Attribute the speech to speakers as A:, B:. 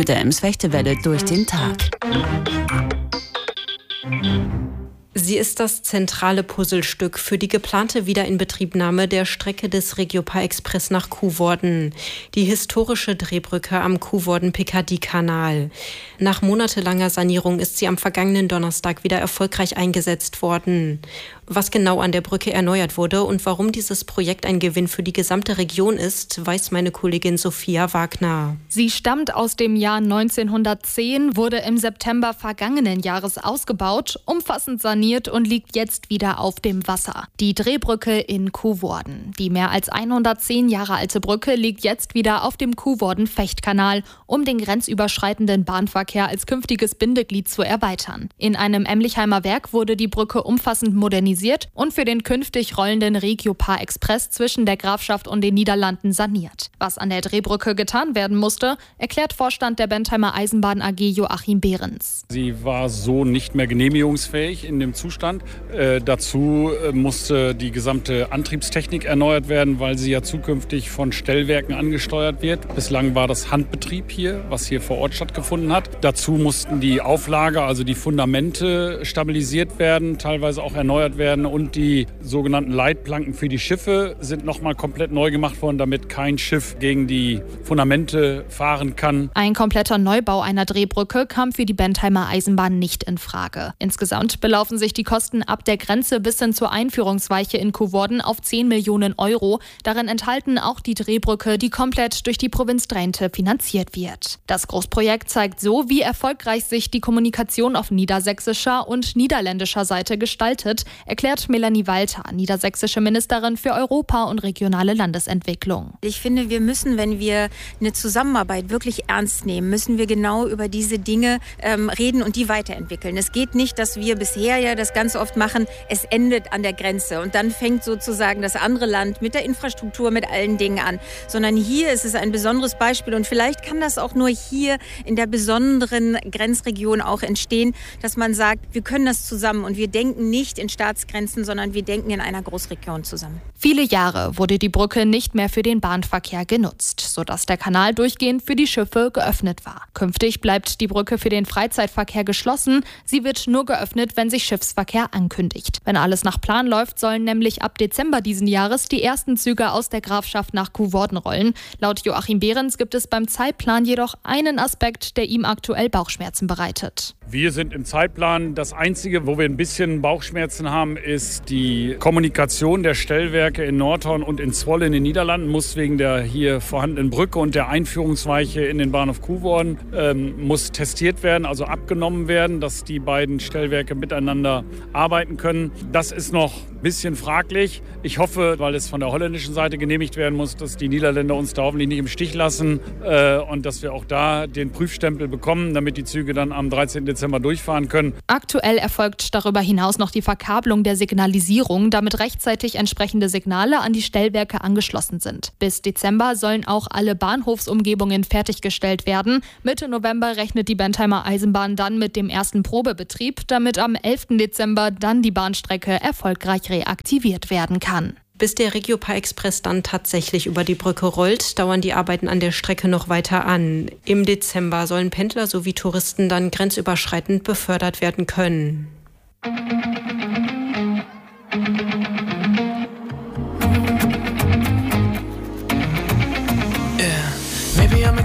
A: mit der Ems-Fechtewelle durch den Tag.
B: Sie ist das zentrale Puzzlestück für die geplante Wiederinbetriebnahme der Strecke des Regiopa-Express nach Coevorden, die historische Drehbrücke am Coevorden-Picardy-Kanal. Nach monatelanger Sanierung ist sie am vergangenen Donnerstag wieder erfolgreich eingesetzt worden. Was genau an der Brücke erneuert wurde und warum dieses Projekt ein Gewinn für die gesamte Region ist, weiß meine Kollegin Sophia Wagner.
C: Sie stammt aus dem Jahr 1910, wurde im September vergangenen Jahres ausgebaut, umfassend saniert und liegt jetzt wieder auf dem Wasser. Die Drehbrücke in Coevorden. Die mehr als 110 Jahre alte Brücke liegt jetzt wieder auf dem Coevorden-Fechtkanal, um den grenzüberschreitenden Bahnverkehr als künftiges Bindeglied zu erweitern. In einem Emlichheimer Werk wurde die Brücke umfassend modernisiert und für den künftig rollenden Regiopa-Express zwischen der Grafschaft und den Niederlanden saniert. Was an der Drehbrücke getan werden musste, erklärt Vorstand der Bentheimer Eisenbahn AG Joachim Behrens.
D: Sie war so nicht mehr genehmigungsfähig in dem Zustand. Dazu musste die gesamte Antriebstechnik erneuert werden, weil sie ja zukünftig von Stellwerken angesteuert wird. Bislang war das Handbetrieb hier, was hier vor Ort stattgefunden hat. Dazu mussten die Auflager, also die Fundamente, stabilisiert werden, teilweise auch erneuert werden. Und die sogenannten Leitplanken für die Schiffe sind nochmal komplett neu gemacht worden, damit kein Schiff gegen die Fundamente fahren kann.
C: Ein kompletter Neubau einer Drehbrücke kam für die Bentheimer Eisenbahn nicht in Frage. Insgesamt belaufen sich die Kosten ab der Grenze bis hin zur Einführungsweiche in Coevorden auf 10 Millionen Euro. Darin enthalten auch die Drehbrücke, die komplett durch die Provinz Drenthe finanziert wird. Das Großprojekt zeigt so, wie erfolgreich sich die Kommunikation auf niedersächsischer und niederländischer Seite gestaltet, erklärt Melanie Walter, niedersächsische Ministerin für Europa und regionale Landesentwicklung.
E: Ich finde, wir müssen, wenn wir eine Zusammenarbeit wirklich ernst nehmen, müssen wir genau über diese Dinge reden und die weiterentwickeln. Es geht nicht, dass wir bisher ja das ganz oft machen, es endet an der Grenze und dann fängt sozusagen das andere Land mit der Infrastruktur, mit allen Dingen an, sondern hier ist es ein besonderes Beispiel und vielleicht kann das auch nur hier in der besonderen Grenzregion auch entstehen, dass man sagt, wir können das zusammen und wir denken nicht in Staatsgrenzen, sondern wir denken in einer Großregion zusammen.
C: Viele Jahre wurde die Brücke nicht mehr für den Bahnverkehr genutzt, sodass der Kanal durchgehend für die Schiffe geöffnet war. Künftig bleibt die Brücke für den Freizeitverkehr geschlossen. Sie wird nur geöffnet, wenn sich Schiffsverkehr ankündigt. Wenn alles nach Plan läuft, sollen nämlich ab Dezember diesen Jahres die ersten Züge aus der Grafschaft nach Coevorden rollen. Laut Joachim Behrens gibt es beim Zeitplan jedoch einen Aspekt, der ihm aktuell Bauchschmerzen bereitet.
D: Wir sind im Zeitplan. Das Einzige, wo wir ein bisschen Bauchschmerzen haben, ist die Kommunikation der Stellwerke in Nordhorn und in Zwolle in den Niederlanden. Muss wegen der hier vorhandenen Brücke und der Einführungsweiche in den Bahnhof Coevorden muss testiert werden, also abgenommen werden, dass die beiden Stellwerke miteinander arbeiten können. Das ist noch ein bisschen fraglich. Ich hoffe, weil es von der holländischen Seite genehmigt werden muss, dass die Niederländer uns da hoffentlich nicht im Stich lassen und dass wir auch da den Prüfstempel bekommen, damit die Züge dann am 13. Dezember durchfahren können.
C: Aktuell erfolgt darüber hinaus noch die Verkabelung der Signalisierung, damit rechtzeitig entsprechende Signale an die Stellwerke angeschlossen sind. Bis Dezember sollen auch alle Bahnhofsumgebungen fertiggestellt werden. Mitte November rechnet die Bentheimer Eisenbahn dann mit dem ersten Probebetrieb, damit am 11. Dezember dann die Bahnstrecke erfolgreich reaktiviert werden kann.
B: Bis der Regiopa-Express dann tatsächlich über die Brücke rollt, dauern die Arbeiten an der Strecke noch weiter an. Im Dezember sollen Pendler sowie Touristen dann grenzüberschreitend befördert werden können.